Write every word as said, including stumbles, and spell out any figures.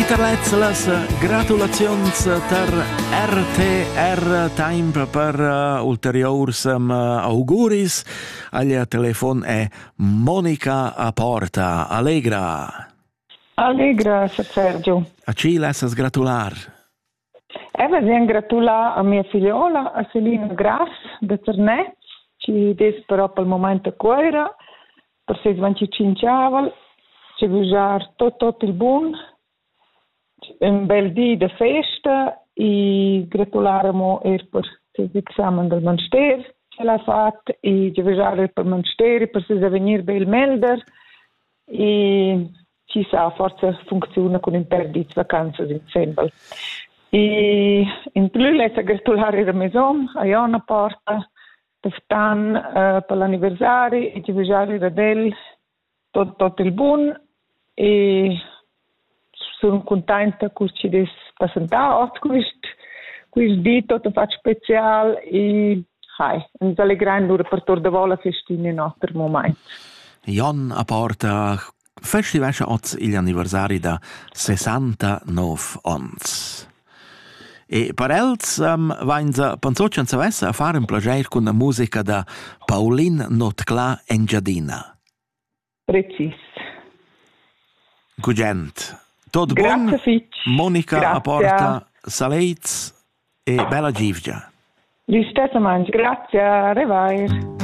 Interlets las gratulazions ter R T R Time per uh, ulteriors um, auguris. Aglia telefon è Monica Aporta. Allegra. Allegra, Sergio. A ci lascias gratular? Eva vien gratular a mia figliola, a Selina Grass, de Cernez, ci des però pel momento queira, per ses venticinque, ci vujar tot tot il bun, un bel dì de festa e gratularemo er per ses examen del Monster, ce l'ha fatto, e ci vujar er per Monster, per ses avenir bel melder, e ci sa, forse funziona con un per di vacanze insieme. E in più le sa gratulare la maison, a Iona Porta, per stan uh, per l'anniversario, e ci vujar er del tot tot il bun, e sono contenta che ci des passata questo questo dito che faccio speciale e hai uns allegrando il repertorio de vola festina in nostro momento. Jon Aporta festival oggi il anniversario da sessantanove ons. E per els um, vainza pensoccian savessa a fare un plager con la musica da Pauline Notcla Engiadina. Precis. Gugent. Tot buon, Monica Grazie. Aporta Saleits e bella givgia. Gli stessa mangi, grazie, revair.